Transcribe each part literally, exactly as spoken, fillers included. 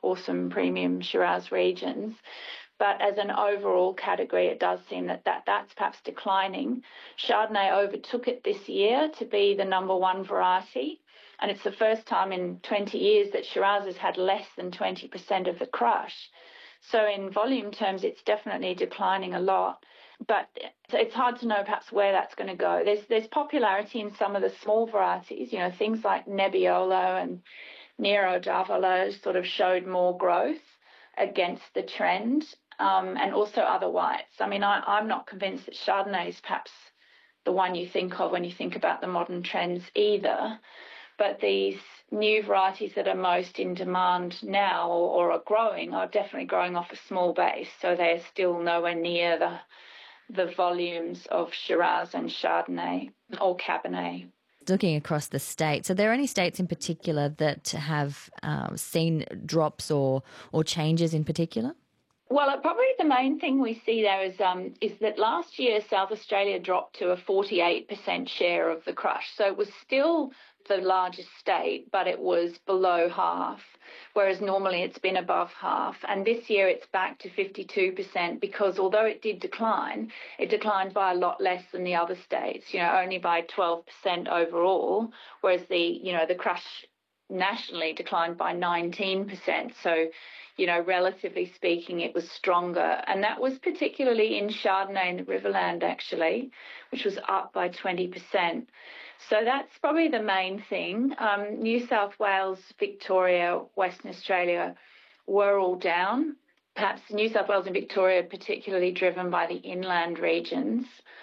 awesome premium Shiraz regions. But as an overall category, it does seem that, that that's perhaps declining. Chardonnay overtook it this year to be the number one variety. And it's the first time in twenty years that Shiraz has had less than twenty percent of the crush. So in volume terms, it's definitely declining a lot. But it's hard to know perhaps where that's going to go. There's there's popularity in some of the small varieties, you know, things like Nebbiolo and Nero d'Avalo sort of showed more growth against the trend, um, and also other whites. I mean, I, I'm not convinced that Chardonnay is perhaps the one you think of when you think about the modern trends either. But these new varieties that are most in demand now or, or are growing are definitely growing off a small base, so they're still nowhere near the the volumes of Shiraz and Chardonnay or Cabernet. Looking across the states, are there any states in particular that have um, seen drops or or changes in particular? Well, probably the main thing we see there is um, is that last year South Australia dropped to a forty-eight percent share of the crush. So it was still the largest state, but it was below half, whereas normally it's been above half. And this year it's back to fifty-two percent because although it did decline, it declined by a lot less than the other states, you know, only by twelve percent overall, whereas the, you know, the crush nationally declined by nineteen percent. So, you know, relatively speaking, it was stronger. And that was particularly in Chardonnay in the Riverland, actually, which was up by twenty percent. So that's probably the main thing. Um, New South Wales, Victoria, Western Australia were all down. Perhaps New South Wales and Victoria particularly driven by the inland regions.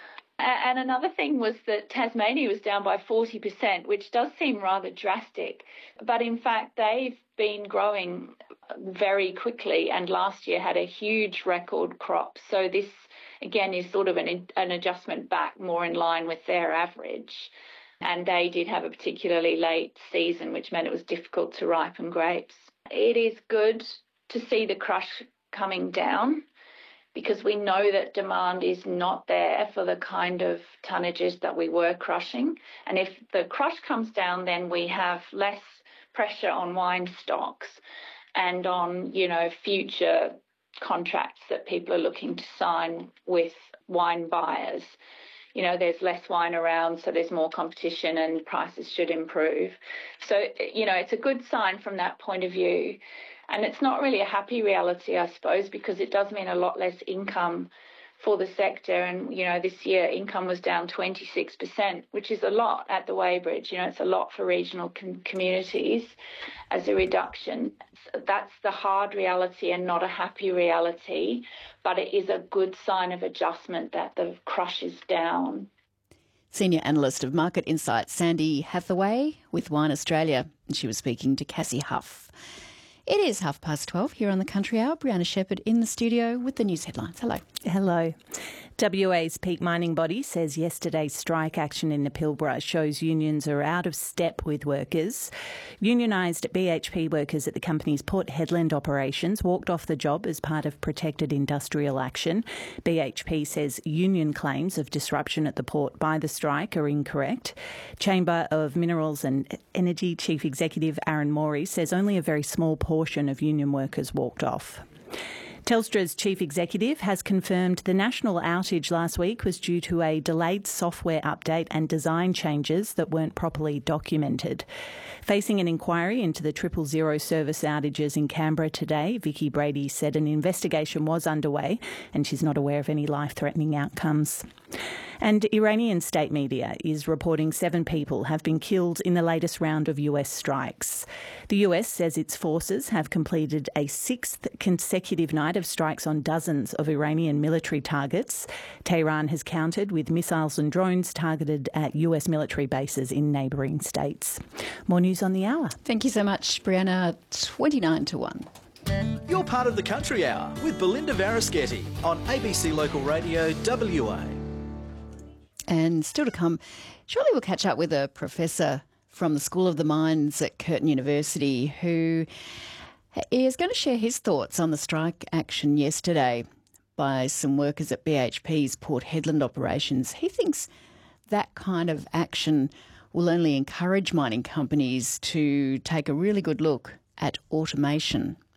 And another thing was that Tasmania was down by forty percent, which does seem rather drastic. But in fact, they've been growing very quickly and last year had a huge record crop. So this, again, is sort of an, an adjustment back more in line with their average. And they did have a particularly late season, which meant it was difficult to ripen grapes. It is good to see the crush coming down, because we know that demand is not there for the kind of tonnages that we were crushing. And if the crush comes down, then we have less pressure on wine stocks and on, you know, future contracts that people are looking to sign with wine buyers. You know, there's less wine around, so there's more competition and prices should improve. So, you know, it's a good sign from that point of view. And it's not really a happy reality, I suppose, because it does mean a lot less income for the sector. And, you know, this year income was down twenty-six percent, which is a lot at the Weybridge. You know, it's a lot for regional com- communities as a reduction. That's the hard reality and not a happy reality, but it is a good sign of adjustment that the crush is down. Senior Analyst of Market Insights, Sandy Hathaway with Wine Australia. And she was speaking to Cassie Huff. It is half past twelve here on the Country Hour. Brianna Shepherd in the studio with the news headlines. Hello. Hello. W A's peak mining body says yesterday's strike action in the Pilbara shows unions are out of step with workers. Unionised B H P workers at the company's Port Hedland operations walked off the job as part of protected industrial action. B H P says union claims of disruption at the port by the strike are incorrect. Chamber of Minerals and Energy Chief Executive Aaron Morey says only a very small portion of union workers walked off. Telstra's chief executive has confirmed the national outage last week was due to a delayed software update and design changes that weren't properly documented. Facing an inquiry into the triple zero service outages in Canberra today, Vicky Brady said an investigation was underway and she's not aware of any life-threatening outcomes. And Iranian state media is reporting seven people have been killed in the latest round of U S strikes. The U S says its forces have completed a sixth consecutive night of strikes on dozens of Iranian military targets. Tehran has countered with missiles and drones targeted at U S military bases in neighbouring states. More news on the hour. Thank you so much, Brianna. twenty-nine to one. You're part of the Country Hour with Belinda Varischetti on A B C Local Radio W A. And still to come, surely we'll catch up with a professor from the School of the Mines at Curtin University who is going to share his thoughts on the strike action yesterday by some workers at B H P's Port Hedland operations. He thinks that kind of action will only encourage mining companies to take a really good look at automation